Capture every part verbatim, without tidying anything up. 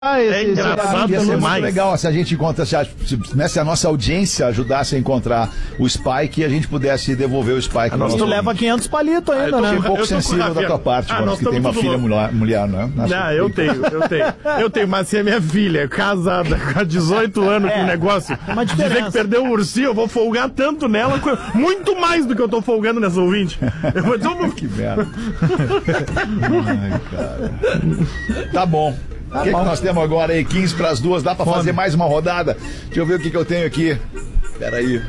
esse, é engraçado, ia ser muito mais legal se a gente encontra, se a, se a nossa audiência ajudasse a encontrar o Spike e a gente pudesse devolver o Spike. Nós tu leva quentos palitos ainda, ah, né? Um pouco sensível da tua parte, ah, que tem uma filha mulher, mulher, né? Acho não, eu tenho, eu tenho. Eu tenho, mas se é minha filha, casada, com dezoito anos é, com o negócio, de ver que perdeu o ursinho, eu vou folgar tanto nela, muito mais do que eu tô folgando nessa ouvinte. Eu vou dizer, que merda. Ai, cara. Tá bom. O tá que, que nós temos agora aí? quinze para as duas, dá pra Fome. fazer mais uma rodada? Deixa eu ver o que, que eu tenho aqui. Peraí.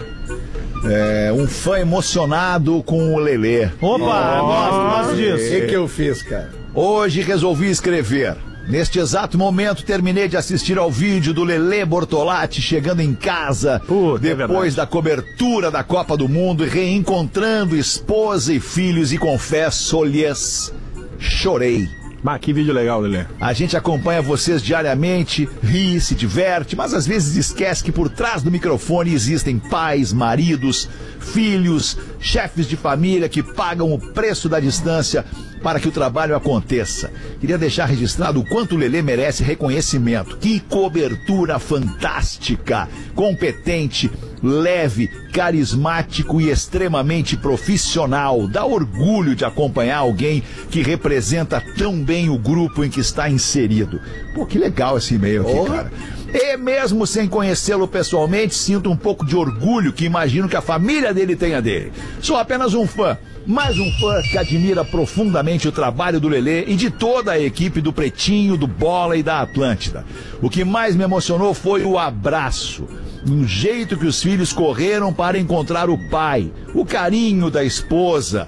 É, um fã emocionado com o Lelê. Opa, oh, gosto, gosto disso. O que, que eu fiz, cara? Hoje resolvi escrever. Neste exato momento, terminei de assistir ao vídeo do Lelê Bortolatti chegando em casa Puta, depois é da cobertura da Copa do Mundo e reencontrando esposa e filhos e confesso-lhes, chorei. Bah, que vídeo legal, Lelê. A gente acompanha vocês diariamente, ri, se diverte, mas às vezes esquece que por trás do microfone existem pais, maridos, filhos, chefes de família que pagam o preço da distância para que o trabalho aconteça. Queria deixar registrado o quanto o Lelê merece reconhecimento. Que cobertura fantástica, competente, leve, carismático e extremamente profissional. Dá orgulho de acompanhar alguém que representa tão bem o grupo em que está inserido. Pô, que legal esse e-mail aqui, oh. cara. E mesmo sem conhecê-lo pessoalmente, sinto um pouco de orgulho que imagino que a família dele tenha dele. Sou apenas um fã, mas um fã que admira profundamente o trabalho do Lelê e de toda a equipe do Pretinho, do Bola e da Atlântida. O que mais me emocionou foi o abraço, o jeito que os filhos correram para encontrar o pai, o carinho da esposa,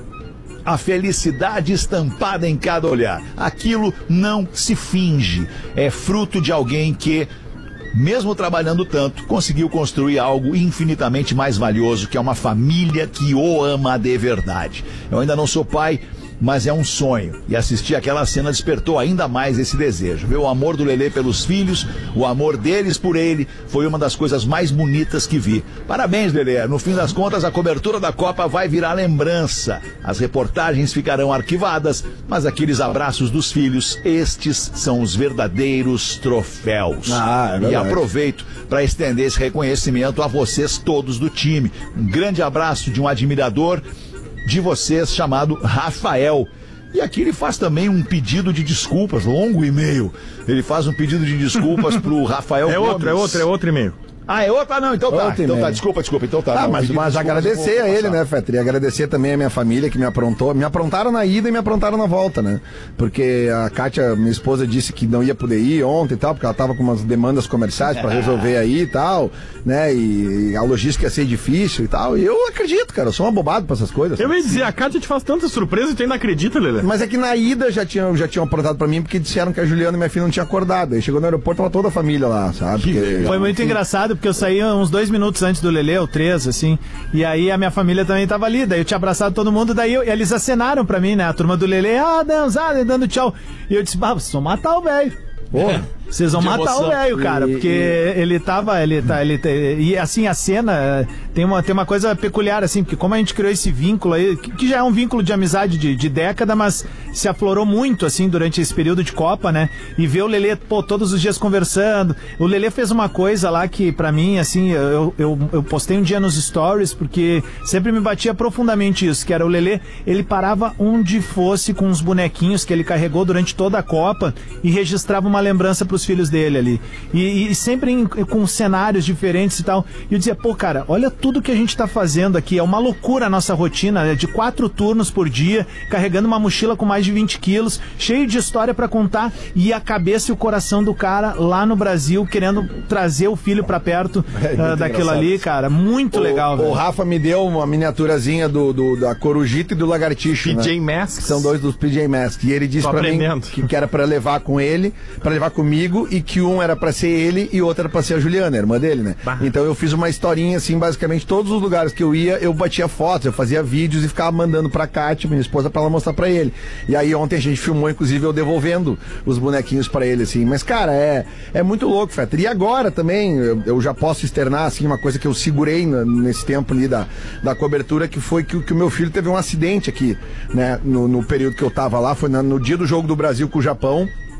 a felicidade estampada em cada olhar. Aquilo não se finge. É fruto de alguém que, mesmo trabalhando tanto, conseguiu construir algo infinitamente mais valioso, que é uma família que o ama de verdade. Eu ainda não sou pai, mas é um sonho. E assistir aquela cena despertou ainda mais esse desejo. Ver o amor do Lelê pelos filhos, o amor deles por ele, foi uma das coisas mais bonitas que vi. Parabéns, Lelê. No fim das contas, a cobertura da Copa vai virar lembrança. As reportagens ficarão arquivadas, mas aqueles abraços dos filhos, estes são os verdadeiros troféus. Ah, é e aproveito para estender esse reconhecimento a vocês todos do time. Um grande abraço de um admirador de vocês chamado Rafael. E aqui ele faz também um pedido de desculpas, longo e-mail. Ele faz um pedido de desculpas pro Rafael É Gomes. outro, é outro, é outro e-mail. Ah, é outro? Ah, não, então tá. Outro então e-mail. tá, desculpa, desculpa, então tá. Ah, não, mas, mas agradecer a ele, né, Fetter? E agradecer também a minha família que me aprontou. Me aprontaram na ida e me aprontaram na volta, né? Porque a Kátia, minha esposa, disse que não ia poder ir ontem e tal, porque ela tava com umas demandas comerciais pra resolver aí e tal, né? E, e a logística ia ser difícil e tal. E eu acredito, cara, eu sou um abobado pra essas coisas. Eu ia dizer, a Kátia te faz tanta surpresa e tu ainda acredita, Lelê? Mas é que na ida já tinham, já tinham aprontado pra mim, porque disseram que a Juliana e minha filha não tinham acordado. Aí chegou no aeroporto, tava toda a família lá, sabe? Porque, foi muito engraçado, porque eu saí uns dois minutos antes do Lelê, ou três, assim, e aí a minha família também tava ali, daí eu tinha abraçado todo mundo, daí eu, eles acenaram pra mim, né, a turma do Lelê, ah, dançada, dando tchau, e eu disse, ah, vocês vão matar o velho. Porra, vocês vão matar o velho, cara, porque e... ele tava, ele tá, ele tá, e assim, a cena tem uma, tem uma coisa peculiar, assim, porque como a gente criou esse vínculo aí, que, que já é um vínculo de amizade de, de década, mas se aflorou muito, assim, durante esse período de Copa, né, e ver o Lelê, pô, todos os dias conversando, o Lelê fez uma coisa lá que, pra mim, assim, eu, eu, eu postei um dia nos stories, porque sempre me batia profundamente isso, que era o Lelê, ele parava onde fosse com os bonequinhos que ele carregou durante toda a Copa e registrava uma lembrança pros filhos dele ali. E, e sempre em, com cenários diferentes e tal. E eu dizia, pô, cara, olha tudo que a gente tá fazendo aqui. É uma loucura a nossa rotina, né? De quatro turnos por dia, carregando uma mochila com mais de vinte quilos, cheio de história pra contar, e a cabeça e o coração do cara lá no Brasil, querendo trazer o filho pra perto é, uh, daquilo ali, cara. Muito o, legal, velho. O Rafa me deu uma miniaturazinha do, do, da Corujita e do Lagartixa, P J né? Masks. São dois dos P J Masks. E ele disse Tô pra aprendendo. mim que, que era pra levar com ele, pra levar comigo, e que um era pra ser ele e outro era pra ser a Juliana, a irmã dele, né? Bah. Então eu fiz uma historinha assim, basicamente todos os lugares que eu ia, eu batia fotos, eu fazia vídeos e ficava mandando pra Kátia, minha esposa, pra ela mostrar pra ele. E aí ontem a gente filmou, inclusive, eu devolvendo os bonequinhos pra ele, assim. Mas, cara, é, é muito louco, Fetter. E agora também, eu, eu já posso externar, assim, uma coisa que eu segurei na, nesse tempo ali da, da cobertura, que foi que, que o meu filho teve um acidente aqui, né? No, no período que eu tava lá, foi na, no dia do jogo do Brasil com o Japão.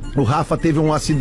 o Rafa teve um acidente